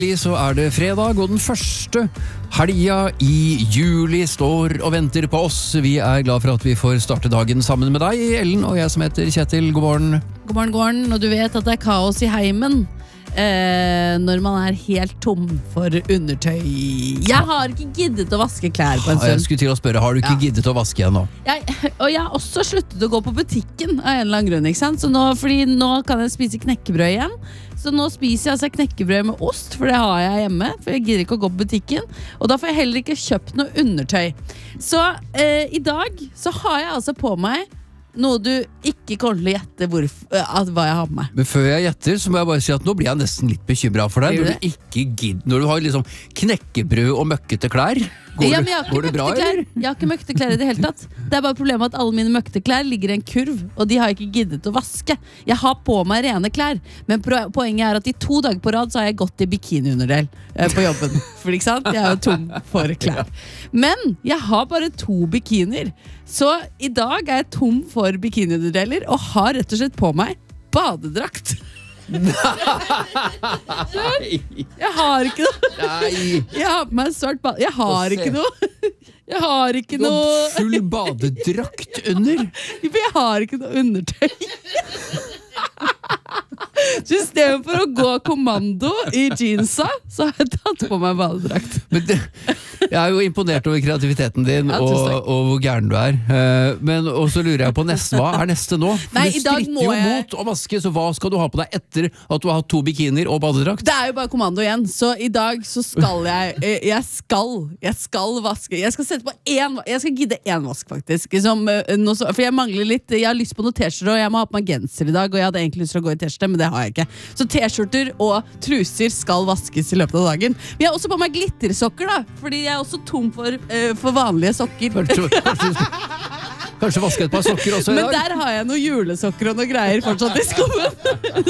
Så det fredag, og den første helga I juli står og venter på oss. Vi glad for at vi får starte dagen sammen med deg, Ellen, og jeg som heter Kjetil. God morgen. God morgen, god morgen. Og du vet at det kaos I heimen når man helt tom for undertøy. Jeg har ikke giddet å vaske klær på en stund. Jeg skulle til å spørre, har du ikke giddet å vaske igjen nå? Og jeg har også sluttet å gå på butikken av en eller annen grunn, ikke sant? Så fordi nå kan jeg spise knekkebrød igjen. Så nå spiser jeg altså knekkebrød med ost, for det har jeg hjemme, for jeg gidder ikke å gå på butikken. Og da får jeg heller ikke kjøpt noe undertøy. Så I dag så har jeg altså på meg noe du ikke kommer til å gjette hva jeg har på meg. Men før jeg gjetter, så må jeg bare si at nå blir jeg nesten litt bekymret for deg. Når du har liksom knekkebrød og møkkete klær. Går det bra, eller? Jeg har ikke møkkete klær I det hele tatt. Det bare problemet at alle mine møkkete klær ligger I en kurv, og de har jeg ikke giddet å vaske. Jeg har på meg rene klær, men poenget at I 2 dager på rad så har jeg gått I bikiniunderdel på jobben. For ikke sant? Jeg jo tom for klær. Men jeg har bare 2 bikinier, så I dag jeg tom for bikiniunderdeler, og har rett og slett på meg badedrakt. Nei. Jeg har ikke noe. Nei. Jeg har på meg svart bad. Jeg har ikke noe. Jeg har ikke noe. Full badedrakt under. Jeg har ikke noe undertøy. Så I stedet for å gå kommando I jeansa, så har jeg tatt på meg badedrakt. Men jeg jo imponert over kreativiteten din og hvor gæren du Men også lurer jeg på hva neste nå? For Nei, du stritter jo mot å vaske, så hva skal du ha på deg etter at du har hatt 2 bikinier og badedrakt? Det jo bare kommando igjen, så I dag så skal jeg skal vaske. Jeg skal sette på jeg skal gidde 1 vask faktisk, for jeg mangler litt, jeg har lyst på noen t-skjorter, og jeg må ha på meg genser I dag, og jeg hadde egentlig lyst til å gå I t-skjorte, men det har jeg ikke. Så t-skjorter og truser skal vaskes I løpet av dagen. Men jeg har også på meg glittersokker da, fordi jeg også tom for vanlige sokker. Kanskje vaske et par sokker også I dag? Men der har jeg noen julesokker og noen greier fortsatt I skoen.